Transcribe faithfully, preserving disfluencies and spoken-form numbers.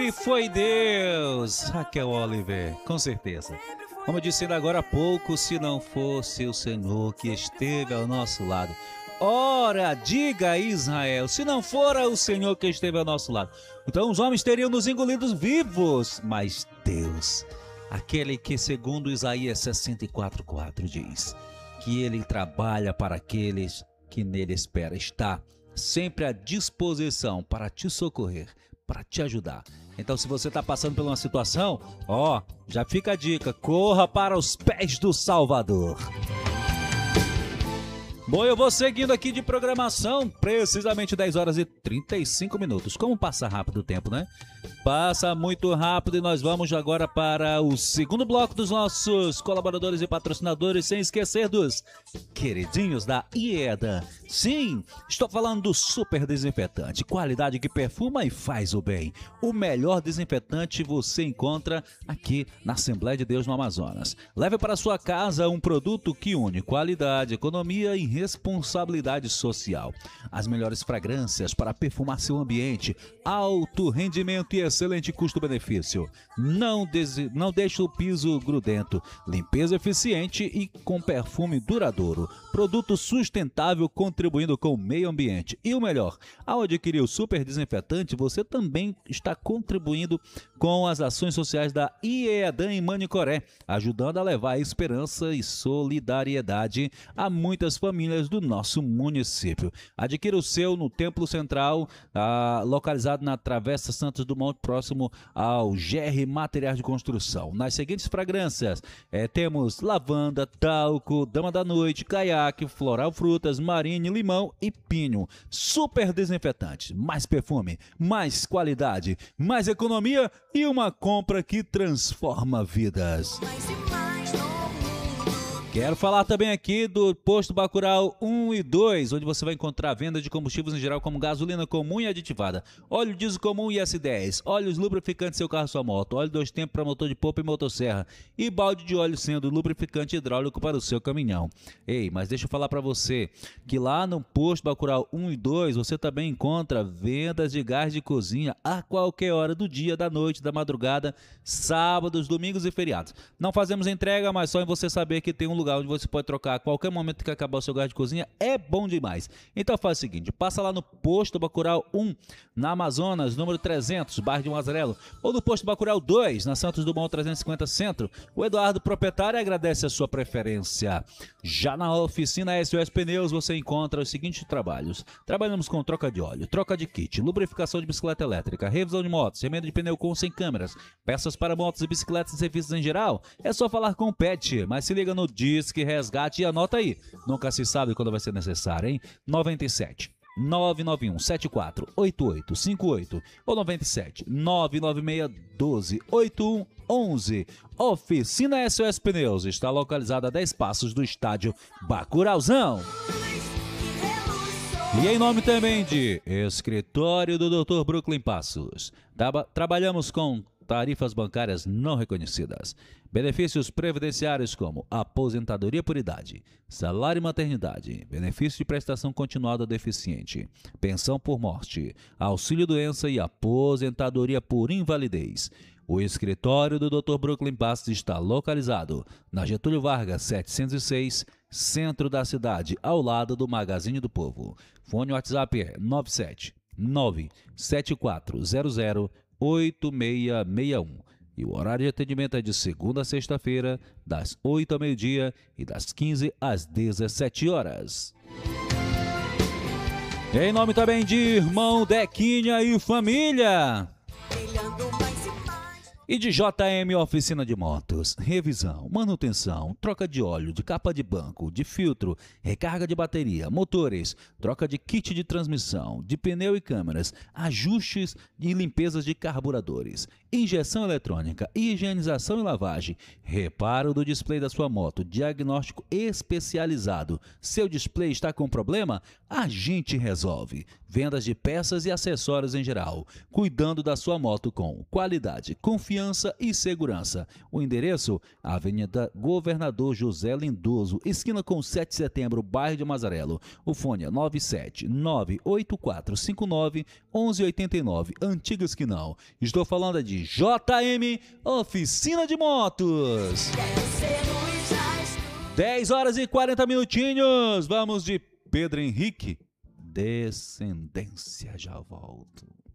E foi Deus, Raquel Oliver, com certeza. Como eu disse ainda agora há pouco, se não fosse o Senhor que esteve ao nosso lado. Ora, diga Israel, se não fora o Senhor que esteve ao nosso lado, então os homens teriam nos engolidos vivos. Mas Deus, aquele que segundo Isaías sessenta e quatro, quatro diz, que ele trabalha para aqueles que nele esperam, está sempre à disposição para te socorrer, para te ajudar. Então, se você está passando por uma situação, ó, já fica a dica, corra para os pés do Salvador. Bom, eu vou seguindo aqui de programação, precisamente dez horas e trinta e cinco minutos. Como passa rápido o tempo, né? Passa muito rápido e nós vamos agora para o segundo bloco dos nossos colaboradores e patrocinadores, sem esquecer dos queridinhos da Ieda. Sim, estou falando do super desinfetante, qualidade que perfuma e faz o bem. O melhor desinfetante você encontra aqui na Assembleia de Deus no Amazonas. Leve para sua casa um produto que une qualidade, economia e responsabilidade social. As melhores fragrâncias para perfumar seu ambiente, alto rendimento e excelente custo-benefício. Não, não deixe o piso grudento, limpeza eficiente e com perfume duradouro. Produto sustentável contribuindo com o meio ambiente. E o melhor, ao adquirir o super desinfetante, você também está contribuindo com as ações sociais da IEADAN em Manicoré, ajudando a levar esperança e solidariedade a muitas famílias do nosso município. Adquira o seu no Templo Central, ah, localizado na Travessa Santos Dumont, próximo ao G R Materiais de Construção. Nas seguintes fragrâncias, é, temos lavanda, talco, dama da noite, caiaque, floral frutas, marine, limão e pinho. Super desinfetante, mais perfume, mais qualidade, mais economia e uma compra que transforma vidas. Quero falar também aqui do Posto Bacurau um e dois, onde você vai encontrar venda de combustíveis em geral como gasolina comum e aditivada, óleo diesel comum e S dez, óleos lubrificantes seu carro e sua moto, óleo dois tempos para motor de polpa e motosserra e balde de óleo sendo lubrificante hidráulico para o seu caminhão. Ei, mas deixa eu falar para você que lá no Posto Bacurau um e dois você também encontra vendas de gás de cozinha a qualquer hora do dia, da noite, da madrugada, sábados, domingos e feriados. Não fazemos entrega, mas só em você saber que tem um lugar onde você pode trocar a qualquer momento que acabar o seu gás de cozinha é bom demais. Então faz o seguinte, passa lá no Posto Bacurau um, na Amazonas, número trezentos, bairro de Mazarelo, ou no Posto Bacurau dois, na Santos Dumont trezentos e cinquenta Centro. O Eduardo, proprietário, agradece a sua preferência. Já na oficina S O S Pneus você encontra os seguintes trabalhos. Trabalhamos com troca de óleo, troca de kit, lubrificação de bicicleta elétrica, revisão de motos, remenda de pneu com ou sem câmeras, peças para motos e bicicletas e serviços em geral. É só falar com o Pet, mas se liga no Disque Resgate e anota aí. Nunca se sabe quando vai ser necessário, hein? noventa e sete, nove nove um sete quatro oito oito cinco oito ou noventa e sete, nove nove seis um dois oito um onze. Oficina S O S Pneus está localizada a dez passos do estádio Bacurauzão. E em nome também de Escritório do doutor Brooklyn Passos. Traba- trabalhamos com tarifas bancárias não reconhecidas, benefícios previdenciários como aposentadoria por idade, salário e maternidade, benefício de prestação continuada deficiente, pensão por morte, auxílio doença e aposentadoria por invalidez. O escritório do doutor Brooklyn Passos está localizado na Getúlio Vargas setecentos e seis, centro da cidade, ao lado do Magazine do Povo. Fone WhatsApp é nove sete nove sete quatro zero zero oito seis seis um. E o horário de atendimento é de segunda a sexta-feira, das oito ao meio-dia e das quinze às dezessete horas. Em nome também de Irmão Dequinha e Família. E de J M Oficina de Motos, revisão, manutenção, troca de óleo, de capa de banco, de filtro, recarga de bateria, motores, troca de kit de transmissão, de pneu e câmeras, ajustes e limpezas de carburadores, injeção eletrônica, higienização e lavagem, reparo do display da sua moto, diagnóstico especializado. Seu display está com problema? A gente resolve. vendas de peças e acessórios em geral, cuidando da sua moto com qualidade, confiança e segurança. O endereço, Avenida Governador José Lindoso, esquina com sete de setembro, bairro de Mazarelo. O fone é nove sete nove oito quatro cinco nove um um oito nove, antiga esquinão. Estou falando de J M Oficina de Motos. dez horas e quarenta minutinhos. Vamos de Pedro Henrique. Descendência, já volto.